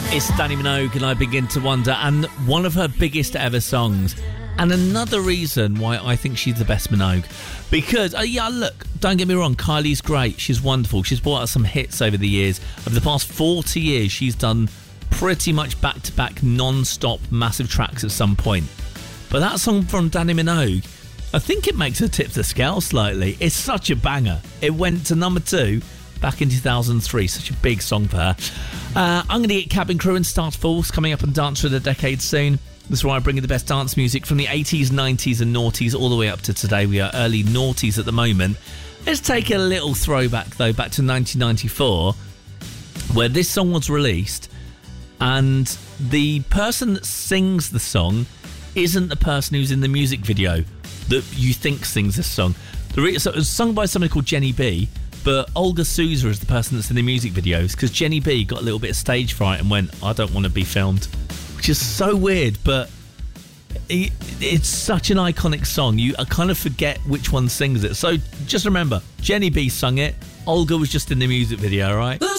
It's Dannii Minogue and I Begin to Wonder, and one of her biggest ever songs. And another reason why I think she's the best Minogue. Because, look, don't get me wrong, Kylie's great. She's wonderful. She's brought out some hits over the years. Over the past 40 years, she's done pretty much back-to-back, non-stop, massive tracks at some point. But that song from Dannii Minogue, I think it makes her tip the scale slightly. It's such a banger. It went to number 2 back in 2003. Such a big song for her. I'm going to get Cabin Crew and Start Force coming up on Dance for the Decade soon. This is where I bring you the best dance music from the 80s, 90s and noughties all the way up to today. We are early noughties at the moment. Let's take a little throwback, though, back to 1994, where this song was released, and the person that sings the song isn't the person who's in the music video that you think sings this song. So it was sung by somebody called Jenny B, but Olga Souza is the person that's in the music videos, because Jenny B got a little bit of stage fright and went, I don't want to be filmed. Which is so weird, but it's such an iconic song. I kind of forget which one sings it. So just remember, Jenny B sung it. Olga was just in the music video, right?